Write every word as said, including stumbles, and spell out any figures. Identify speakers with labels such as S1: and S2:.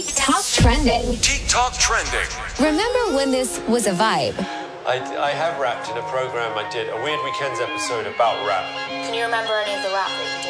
S1: Top trending.
S2: TikTok trending.
S1: Remember when this was a vibe?
S3: I, I have rapped in a program I did, a Weird Weekends episode about rap.
S4: Can you remember any of the rap that you